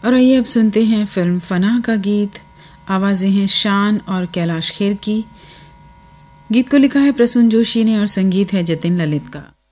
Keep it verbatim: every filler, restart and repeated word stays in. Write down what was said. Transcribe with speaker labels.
Speaker 1: और आइए अब सुनते हैं फिल्म फनाह का गीत। आवाज़ें हैं शान और कैलाश खेर की। गीत को लिखा है प्रसून जोशी ने और संगीत है जतिन ललित का।